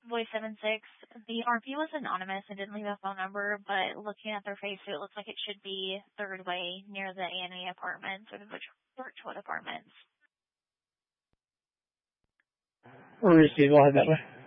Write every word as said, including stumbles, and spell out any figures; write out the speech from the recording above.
Voice seven six. The R P was anonymous and didn't leave a phone number, but looking at their face, it looks like it should be third way near the A and A apartments or the Birch- Birchwood apartments. We'll receive. We'll head that way.